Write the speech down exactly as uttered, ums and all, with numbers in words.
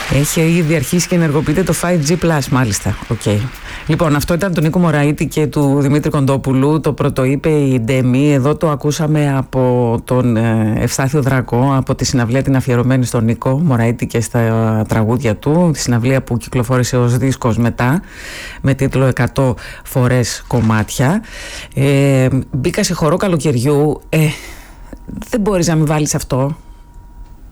Έχει ήδη αρχίσει και ενεργοποιείται το φάιβ τζι Plus, μάλιστα. Okay. Λοιπόν, αυτό ήταν του Νίκου Μωραήτη και του Δημήτρη Κοντόπουλου. Το πρωτοείπε η Ντέμι. Εδώ το ακούσαμε από τον Ευστάθιο Δρακό, από τη συναυλία την αφιερωμένη στον Νίκο Μωραήτη και στα τραγούδια του. Τη συναυλία που κυκλοφόρησε ως δίσκος μετά, με τίτλο εκατό φορές κομμάτια. Ε, μπήκα σε χορό καλοκαιριού. Ε, δεν μπορείς να μην βάλεις αυτό.